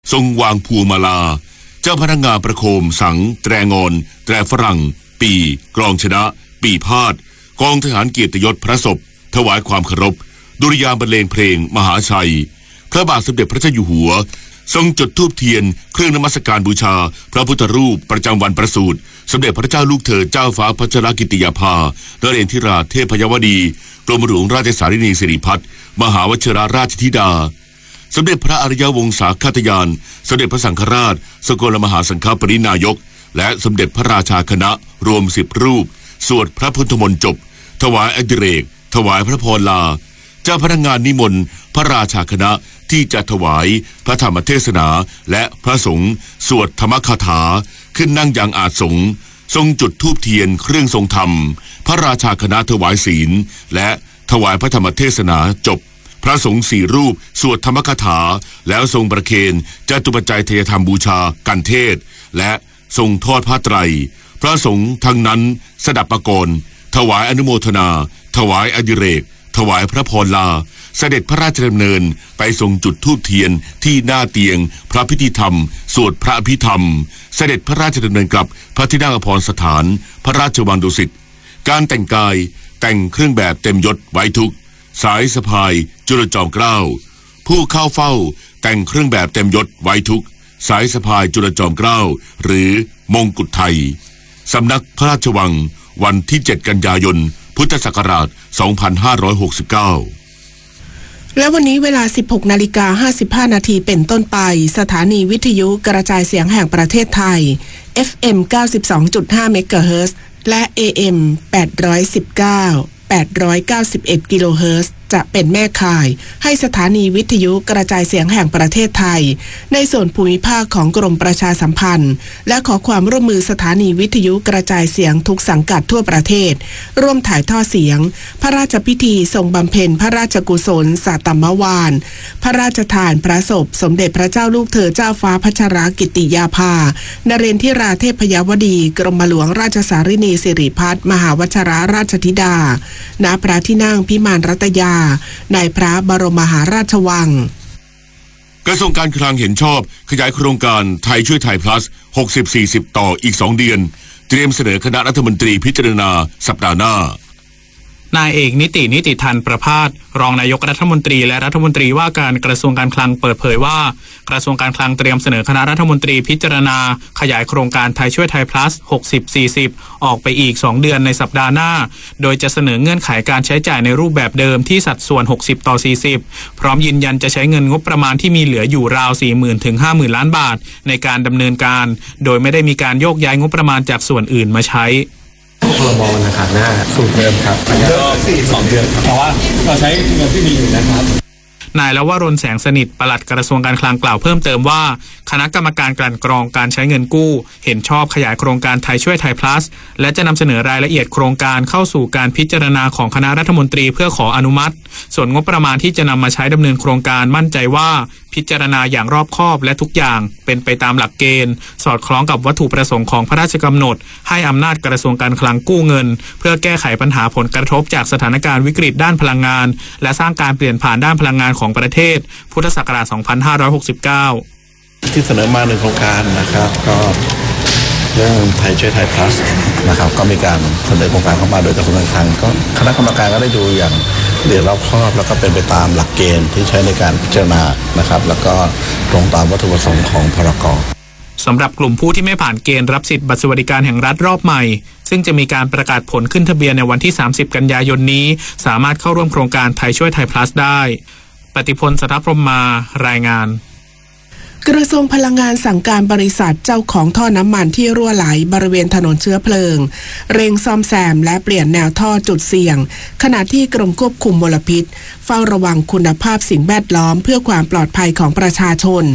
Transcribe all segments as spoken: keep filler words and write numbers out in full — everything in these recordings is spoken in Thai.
ทรงวางพวงมาลาเจ้าพนักงานประโคมสังแตรงอนแตรฝรั่งปีกลองชนะปีพาดกองทหารเกียรติยศพระศพถวายความเคารพดุริยางค์บรรเลงเพลงมหาชัยพระบาทสมเด็จพระเจ้าอยู่หัวทรงจุดธูปเทียนเครื่องนมัสการบูชาพระพุทธรูปประจำวันประสูติสมเด็จพระเจ้าลูกเธอเจ้าฟ้าพัชรกิติยาภานเรนทิราเทพยวดีกรมหลวงราชสารินีสิริพัฒน์มหาวชิราราชธิดาสมเด็จพระอริยวงศาคาตยานสมเด็จพระสังฆราชสกลมหาสังฆปรินายกและสมเด็จพระราชาคณะรวมสิบรูปสวดพระพุทธมนต์จบถวายอดิเรกถวายพระพรลาเจ้าพนักงานนิมนต์พระราชาคณะที่จะถวายพระธรรมเทศนาและพระสงฆ์สวดธรรมคาถาขึ้นนั่งยังอาสงฆ์ทรงจุดธูปเทียนเครื่องทรงธรรมพระราชาคณะถวายศีลและถวายพระธรรมเทศนาจบพระสงฆ์สี่รูปสวดธรรมคาถาแล้วทรงประเคนจตุปัจจัยเทยธรรมบูชากันเทศและทรงทอดผ้าไตรพระสงฆ์ทั้งนั้นสดับประกรณ์ถวายอนุโมทนาถวายอดิเรกถวายพระพรลาเสด็จพระราชดำเนินไปทรงจุดธูปเทียนที่หน้าเตียงพระพิธีธรรมสวดพระอภิธรรมเสด็จพระราชดำเนินกลับพระที่นั่งอภรสถานพระราชวังดุสิตการแต่งกายแต่งเครื่องแบบเต็มยศไว้ทุกสายสะพายจุลจอมเกล้าผู้เข้าเฝ้าแต่งเครื่องแบบเต็มยศไว้ทุกสายสะพายจุลจอมเกล้าหรือมงกุฎไทยสำนักพระราชวังวันที่เจ็ดกันยายนพุทธศักราชสองพันห้าร้อยหกสิบเก้าและวันนี้เวลา สิบหกนาฬิกาห้าสิบห้า นาทีเป็นต้นไปสถานีวิทยุกระจายเสียงแห่งประเทศไทย เอฟ เอ็ม เก้าสิบสองจุดห้า เมกะเฮิรตซ์และ เอ เอ็ม แปดร้อยสิบเก้า แปดร้อยเก้าสิบเอ็ด กิโลเฮิรตซ์จะเป็นแม่ข่ายให้สถานีวิทยุกระจายเสียงแห่งประเทศไทยในส่วนภูมิภาคของกรมประชาสัมพันธ์และขอความร่วมมือสถานีวิทยุกระจายเสียงทุกสังกัดทั่วประเทศร่วมถ่ายทอดเสียงพระราชพิธีทรงบำเพ็ญพระราชกุศลสัตตมวาลพระราชทานพระศพสมเด็จพระเจ้าลูกเธอเจ้าฟ้าพัชรกิติยาภานเรนทิราเทพยวดีกรมหลวงราชสารินีสิริพัฒน์มหาวชิราราชธิดาณพระที่นั่งพิมานรัตยาในพระบรมมหาราชวังกระทรวงการคลังเห็นชอบขยายโครงการไทยช่วยไทย plus หกสิบ สี่สิบต่ออีกสองเดือนเตรียมเสนอคณะรัฐมนตรีพิจารณาสัปดาห์หน้านายเอกนิตินิติทันประภาสรองนายกรัฐมนตรีและรัฐมนตรีว่าการกระทรวงการคลังเปิดเผยว่ากระทรวงการคลังเตรียมเสนอคณะรัฐมนตรีพิจารณาขยายโครงการไทยช่วยไทย plus หกสิบ สี่สิบออกไปอีกสองเดือนในสัปดาห์หน้าโดยจะเสนอเงื่อนไขการใช้จ่ายในรูปแบบเดิมที่สัดส่วนหกสิบต่อสี่สิบพร้อมยืนยันจะใช้เงินงบประมาณที่มีเหลืออยู่ราว สี่หมื่น ถึง ห้าหมื่น ล้านบาทในการดำเนินการโดยไม่ได้มีการโยกย้ายงบประมาณจากส่วนอื่นมาใช้พรบนะครับหน้าสูตรเดิมครับก็สี่สองเดือนเพราะว่าเราใช้เงินที่มีอยู่นะครับนายลวรนแสงสนิทปลัดกระทรวงการคลังกล่าวเพิ่มเติมว่าคณะกรรมการกลั่นกรองการใช้เงินกู้เห็นชอบขยายโครงการไทยช่วยไทย plus และจะนำเสนอรายละเอียดโครงการเข้าสู่การพิจารณาของคณะรัฐมนตรีเพื่อขออนุมัติส่วนงบประมาณที่จะนำมาใช้ดำเนินโครงการมั่นใจว่าพิจารณาอย่างรอบคอบและทุกอย่างเป็นไปตามหลักเกณฑ์สอดคล้องกับวัตถุประสงค์ของพระราชกำหนดให้อำนาจกระทรวงการคลังกู้เงินเพื่อแก้ไขปัญหาผลกระทบจากสถานการณ์วิกฤตด้านพลังงานและสร้างการเปลี่ยนผ่านด้านพลังงานของประเทศพุทธศักราชสองพันห้าร้อยหกสิบเก้าที่เสนอมาหนึ่งโครงการนะครับก็เรื่องไทยช่วยไทย plus นะครับก็มีการเสนอโครงการเข้ามาโดยกระทรวงการคลังก็คณะกรรมการก็ได้ดูอย่างละเอียดรอบคอบแล้วก็เป็นไปตามหลักเกณฑ์ที่ใช้ในการพิจารณานะครับแล้วก็ตรงตามวัตถุประสงค์ของพรก. สำหรับกลุ่มผู้ที่ไม่ผ่านเกณฑ์รับสิทธิบัตรสวัสดิการแห่งรัฐรอบใหม่ซึ่งจะมีการประกาศผลขึ้นทะเบียนในวันที่สามสิบกันยายนนี้สามารถเข้าร่วมโครงการไทยช่วยไทย plus ได้ปฏิพลสทัพพรหมมารายงานกระทรวงพลังงานสั่งการบริษัทเจ้าของท่อน้ำมันที่รั่วไหลบริเวณถนนเชื้อเพลิงเร่งซ่อมแซมและเปลี่ยนแนวท่อจุดเสี่ยงขณะที่กรมควบคุมมลพิษเฝ้าระวังคุณภาพสิ่งแวดล้อมเพื่อความปลอดภัยของประชาชน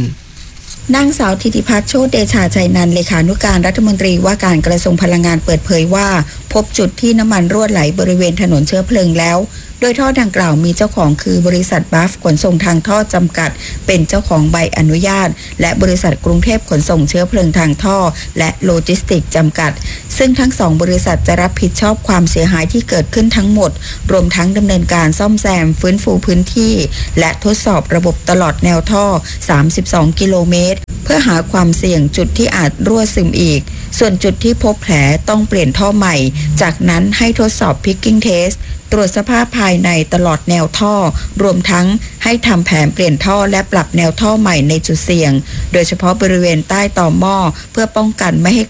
นางสาวธิติพัฒน์โชติเดชาชัยนันท์เลขานุการรัฐมนตรีว่าการกระทรวงพลังงานเปิดเผยว่าพบจุดที่น้ำมันรั่วไหลบริเวณถนนเชื้อเพลิงแล้วโดยท่อดังกล่าวมีเจ้าของคือบริษัทบัฟขนส่งทางท่อจำกัดเป็นเจ้าของใบอนุญาตและบริษัทกรุงเทพขนส่งเชื้อเพลิงทางท่อและโลจิสติกจำกัดซึ่งทั้งสองบริษัทจะรับผิดชอบความเสียหายที่เกิดขึ้นทั้งหมดรวมทั้งดำเนินการซ่อมแซมฟื้นฟูพื้นที่และทดสอบระบบตลอดแนวท่อสามสิบสองกิโลเมตรเพื่อหาความเสี่ยงจุดที่อาจรั่วซึมอีกส่วนจุดที่พบแผลต้องเปลี่ยนท่อใหม่จากนั้นให้ทดสอบ Picking Test ตรวจสภาพภายในตลอดแนวท่อรวมทั้งให้ทำแผนเปลี่ยนท่อและปรับแนวท่อใหม่ในจุดเสี่ยงโดยเฉพาะบริเวณใต้ต่อหม้อเพื่อป้องกันไม่ให้